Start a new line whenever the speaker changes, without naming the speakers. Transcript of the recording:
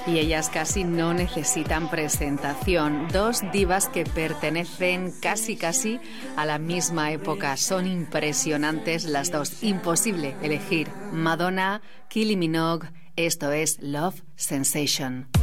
Y ellas casi no necesitan presentación. Dos divas que pertenecen casi a la misma época. Son impresionantes las dos. Imposible elegir. Madonna, Kylie Minogue. Esto es Love Sensation.